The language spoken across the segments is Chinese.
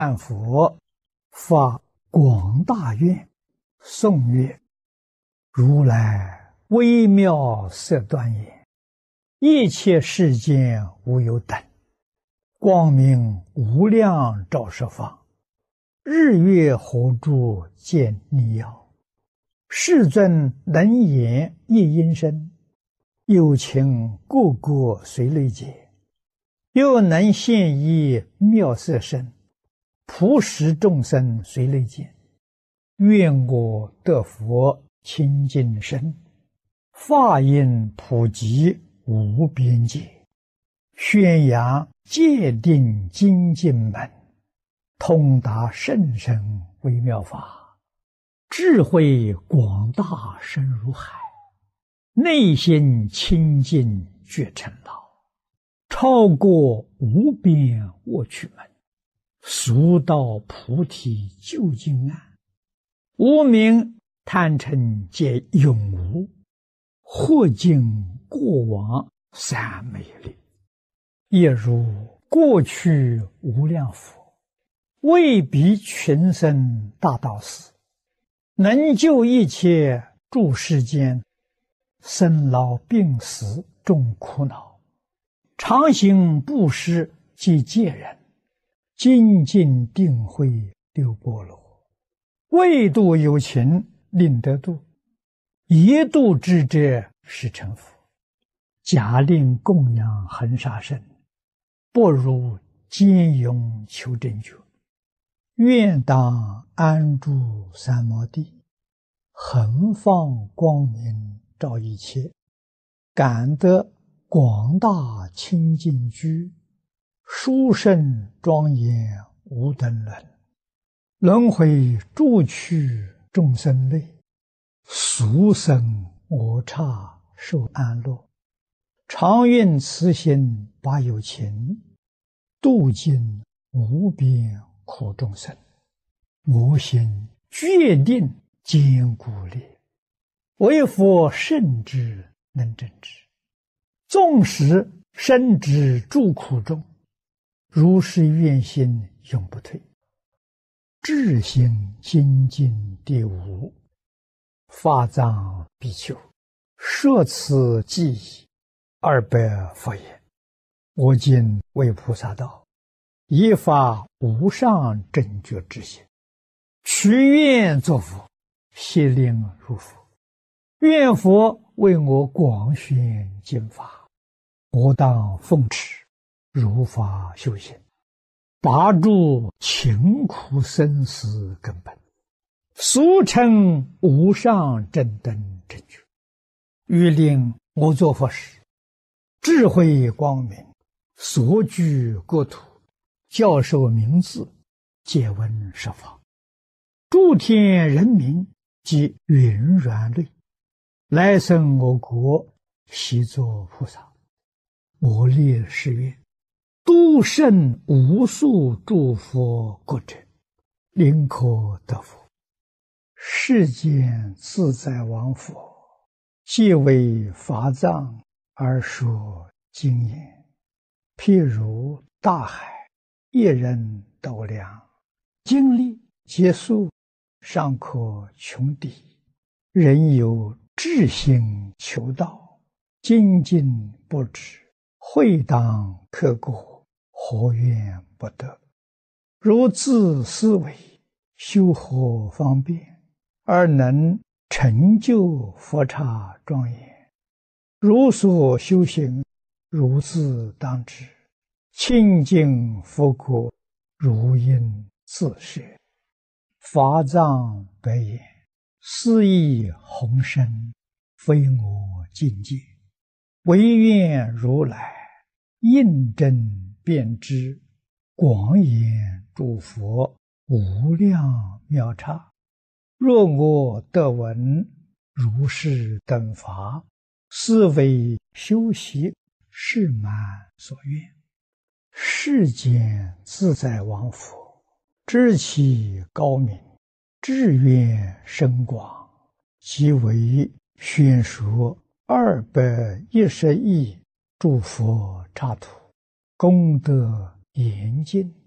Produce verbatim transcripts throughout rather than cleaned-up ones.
按佛发广大愿，颂曰：如来微妙色端严，一切世间无有等，光明无量照十方，日月火柱见你要。世尊能言一音声，有情个个随类解，又能现一妙色身，普使众生随类见。愿我得佛清净身，法音普及无边界，宣扬戒定精进门，通达甚深微妙法，智慧广大深如海，内心清净觉成道，超过无边卧趣门，速到菩提究竟岸。无明贪嗔皆永无，或尽过往三昧力，也如过去无量佛，为彼群生大道士，能救一切诸世间生老病死众苦恼，常行布施及戒人，精进定慧六波罗，为度有情令得度，一度之者是成佛。假令供养恒沙身，不如坚勇求真觉。愿当安住三摩地，恒放光明照一切，感得广大清净居，殊胜庄严无等伦。轮回诸趣众生类，俗生我刹受安乐。常愿慈心把有情，度尽无边苦众生。我心决定坚固力，为佛圣之能证之。纵使身之诸苦中，如是愿心永不退。智行精进第五，法藏比丘，摄此记忆二百佛言：我今为菩萨道，以发无上正觉之心，许愿作佛，悉令如佛。愿佛为我广宣经法，我当奉持，如法修行，拔除情苦生死根本，俗称无上正等正觉。欲令我作佛时，智慧光明，所居国土，教授名字，皆闻十方。诸天人民及云软类，来生我国，悉作菩萨。我立誓愿，度胜无数诸佛国者，宁可得佛。世间自在王佛，既为法藏而说经言，譬如大海，一人斗量，经历结束，尚可穷底。人有志心求道，精进不止，会当刻过，何怨不得？如自思维，修何方便，而能成就佛刹庄严？如所修行，如自当知。清净佛国，如应自摄。法藏白言：斯亦宏深，非我境界。唯愿如来印证遍知，广演诸佛无量妙刹。若我得闻如是等法，是为修习是满所愿。世间自在王佛，知其高明，志愿深广，即为宣说二百一十亿诸佛刹土，功德严尽，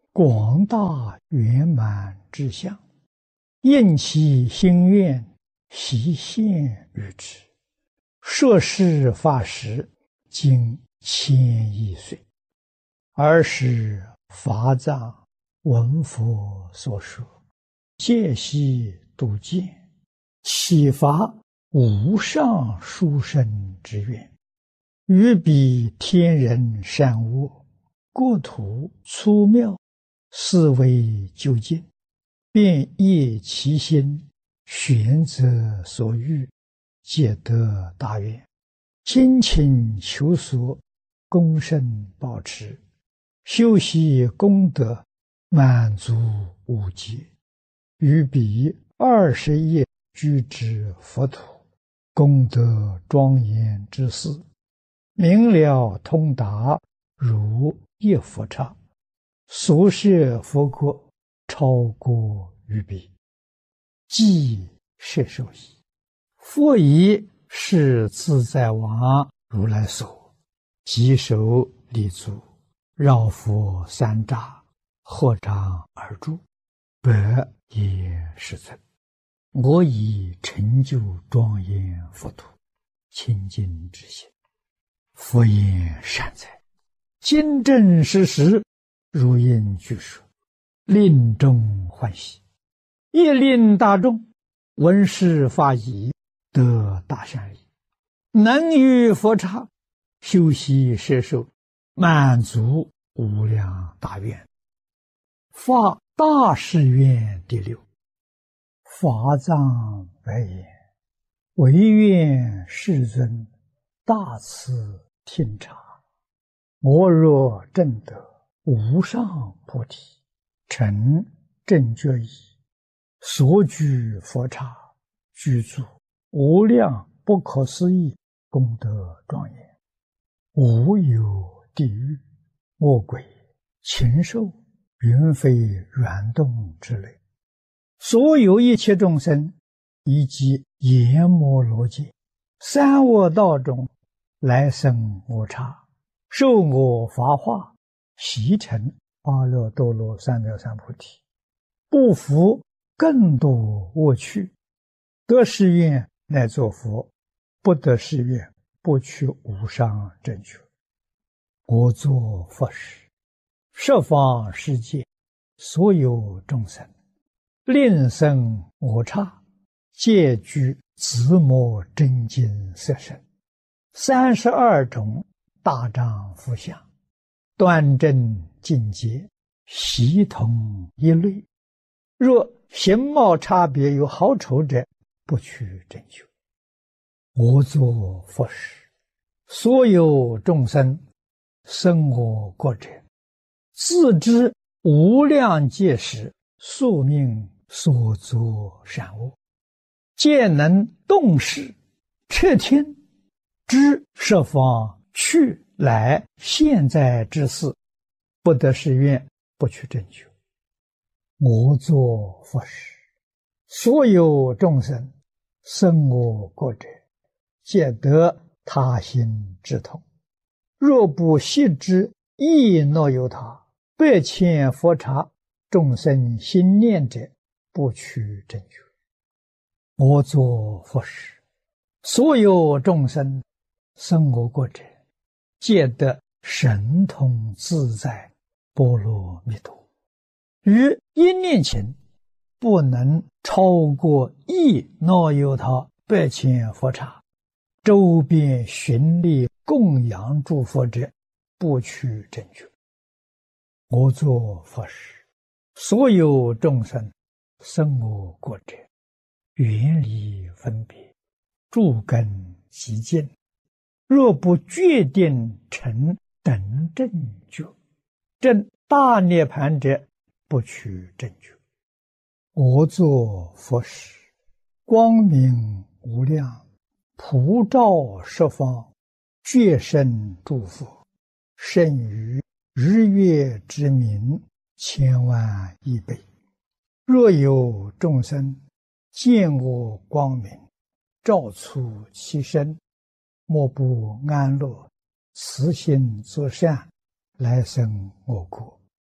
广大圆满之相，应其心愿，悉现于之。说是法时，经千亿岁，尔时法藏闻佛所说，戒悉度见，启发无上殊胜之愿，于彼天人善恶，国土粗妙，思维究竟，便业其心，选择所欲，皆得大愿，精勤求索，功胜保持，修习功德，满足无极，于彼二十亿居之佛土，功德庄严之事，明了通达，如一佛刹，所摄佛国，超过于彼，即摄受矣。佛以是自在王如来所，稽首立足，绕佛三匝，合掌而住，百也世尊，我以成就庄严佛土，清净之心。佛言善哉，今正实实，如应具说，令众欢喜，亦令大众闻是法已，得大善利，能于佛刹，修习摄受，满足无量大愿。发大誓愿第六。法藏白言：唯愿世尊大慈听察，我若证得无上菩提，成正觉已，所居佛刹，居住无量不可思议功德庄严，无有地狱、恶鬼、禽兽、云飞软动之类，所有一切众生，以及阎摩罗界、三恶道中来生我刹，受我法化，习成阿耨多罗三藐三菩提，不服更多恶趣，得誓愿乃作佛，不得誓愿不取无上正觉。我作佛时，十方世界所有众生，令生我刹，皆具自摩真经色身，三十二种大丈夫相，端正境界，悉同一类。若形貌差别有好丑者，不取正觉。我作佛时，所有众生生我国者，自知无量劫时宿命所作善恶，皆能动识彻听，知十方去来现在之事，不得誓愿，不取正觉。我作佛时，所有众生生我国者，皆得他心之痛。若不悉知亦若有他，百千佛刹众生心念者，不取正觉。我作佛时，所有众生生我国者，皆得神通自在波罗蜜多。于一念前，不能超过一若有他百千佛刹，周边寻历供养诸佛者，不取正觉。我作佛时，所有众生生我国者，远离分别，诸根极净，若不决定成等正觉，证大涅盘者，不取正觉。我作佛时，光明无量，普照十方，觉胜诸佛，胜于日月之明千万亿倍。若有众生见我光明，照出其身，莫不安乐，慈心作善，来生我国，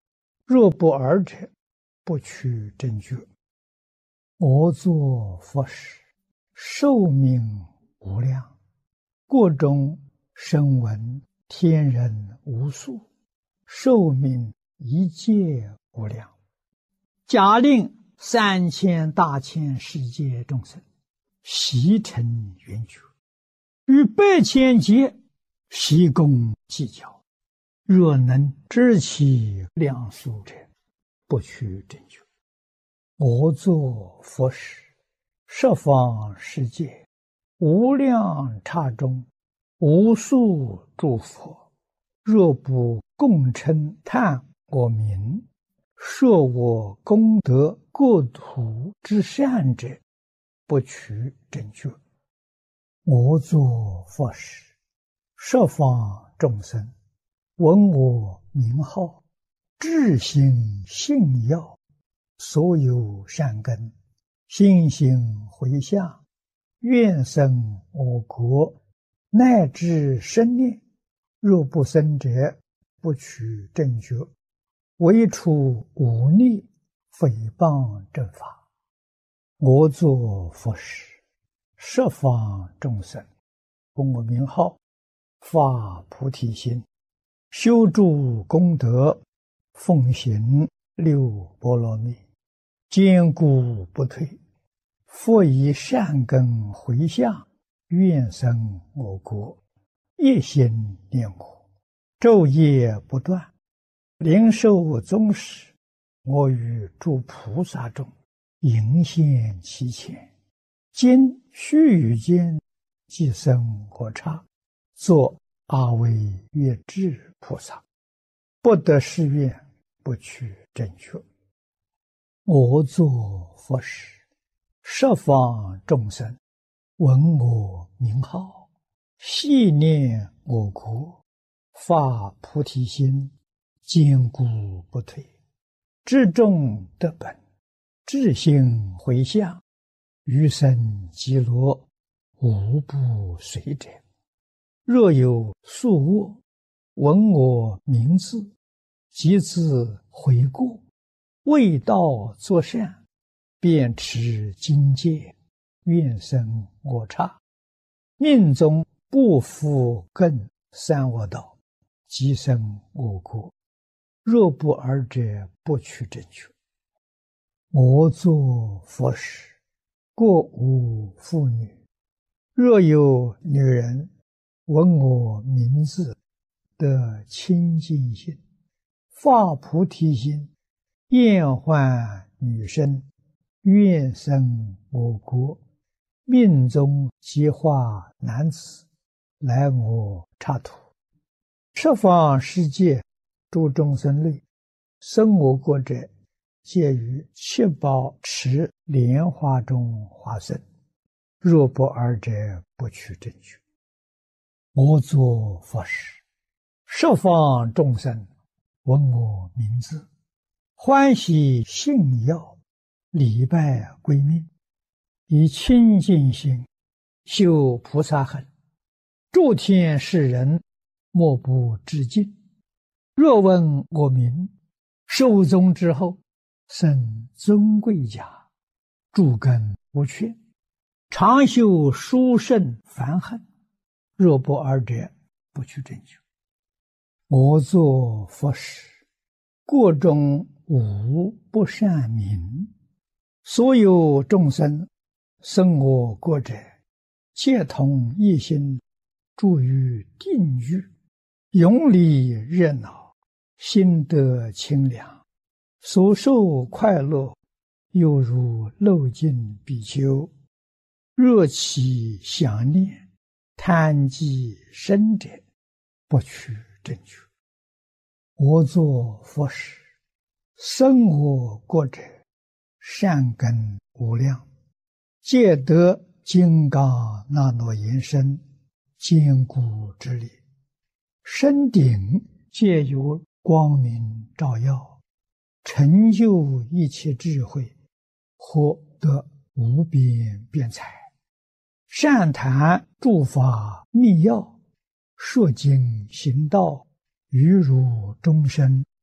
若不尔者，不取正觉。我作佛时，寿命无量，国中声闻天人无数，寿命一界无量。假令三千大千世界众生悉成圆觉，与百千劫悉共计较，若能知其量数者，不取正觉。我作佛时，十方世界无量刹中，无数诸佛，若不共称叹我名，说我功德国土之善者，不取正觉。我作佛时，十方众生闻我名号，至心信要，所有善根信心回向，愿生我国，乃至生念，若不生者，不取正觉。唯除忤逆诽谤正法。我作佛时，十方众生闻我名号，发菩提心，修诸功德，奉行六波罗蜜，坚固不退，复以善根回向，愿生我国，一心念我，昼夜不断，灵寿终时，我与诸菩萨中迎现其前，今须臾间即生我刹，作阿惟越致菩萨，不得誓愿，不取正觉。我作佛时，十方众生闻我名号，系念我国，发菩提心，坚固不退，至众得本，至心回向，余生极乐，无不随者。若有宿卧，闻我名字，即自回过，为道作善，便持经戒，愿生我刹，命中不复更三恶道，即生我国。若不尔者，不取正觉。我作佛时，国无妇女，若有女人闻我名字，得清净心，发菩提心，厌患女身，愿生我国，命中即化男子，来我刹土。十方世界诸众生类，生我国者，皆于七宝池莲花中化身。若不尔者，不取正觉。我作佛时，十方众生闻我名字，欢喜信要，礼拜归命，以清净心修菩萨行，诸天世人莫不致敬。若闻我名，寿终之后，生尊贵家，诸根无缺，常修殊胜梵行。若不尔者，不取正觉。我作佛时，国中无不善民，所有众生生我国者，皆同一心，住于定狱，永离热闹，心得清凉，所受快乐，犹如漏尽比丘。若其想念，贪积生者，不取正觉。我作佛时，生我国者，善根无量，皆得金刚那罗延伸，坚固之力，身顶皆有光明照耀，成就一切智慧，获得无边辩才，善谈诸法密要，说经行道，于如终身，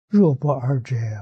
若不尔者